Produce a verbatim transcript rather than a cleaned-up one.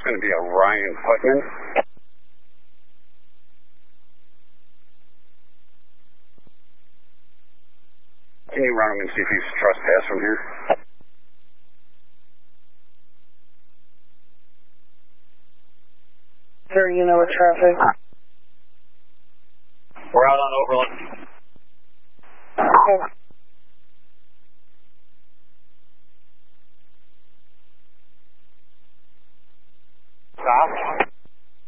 going to be a Ryan Putman. Can you run him and see if he's trespass from here? Sir, you know what traffic?